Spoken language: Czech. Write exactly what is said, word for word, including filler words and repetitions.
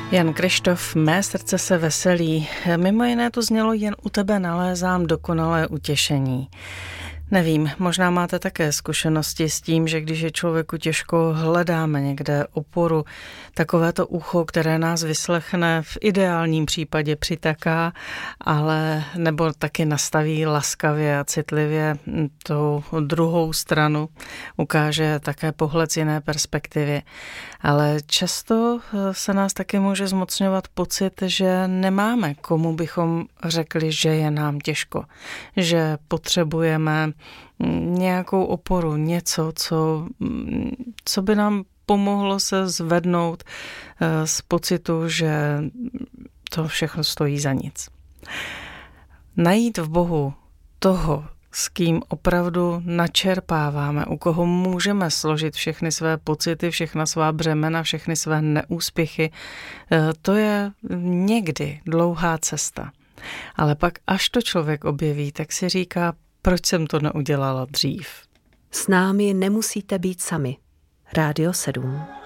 Jan Kryštof, Mé srdce se veselí. Mimo jiné to znělo Jen u tebe nalézám dokonalé utěšení. Nevím, možná máte také zkušenosti s tím, že když je člověku těžko, hledáme někde oporu, takovéto ucho, které nás vyslechne, v ideálním případě přitaká, ale nebo taky nastaví laskavě a citlivě tu druhou stranu, ukáže také pohled z jiné perspektivy. Ale často se nás taky může zmocňovat pocit, že nemáme, komu bychom řekli, že je nám těžko, že potřebujeme nějakou oporu, něco, co, co by nám pomohlo se zvednout z pocitu, že to všechno stojí za nic. Najít v Bohu toho, s kým opravdu načerpáváme, u koho můžeme složit všechny své pocity, všechna svá břemena, všechny své neúspěchy, to je někdy dlouhá cesta. Ale pak, až to člověk objeví, tak si říká, proč jsem to neudělala dřív. S námi nemusíte být sami. Rádio sedm.